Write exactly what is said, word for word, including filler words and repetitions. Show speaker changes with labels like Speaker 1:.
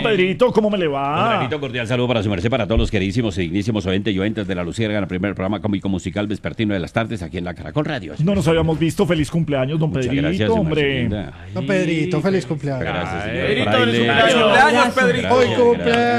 Speaker 1: Pedrito, ¿cómo me le va?
Speaker 2: Don Granito, cordial saludo para su merced, para todos los queridísimos y dignísimos oyentes y oyentes de La Luciérnaga, en el primer programa cómico musical vespertino de las tardes aquí en la Caracol Radio.
Speaker 1: No nos habíamos visto. Feliz cumpleaños, don
Speaker 2: Muchas
Speaker 1: Pedrito,
Speaker 2: gracias,
Speaker 1: hombre.
Speaker 2: Don
Speaker 3: Don Pedrito, feliz cumpleaños.
Speaker 2: Gracias, señor
Speaker 4: Pedrito,
Speaker 2: Fraile.
Speaker 4: feliz cumpleaños, Pedrito.
Speaker 3: Hoy cumple.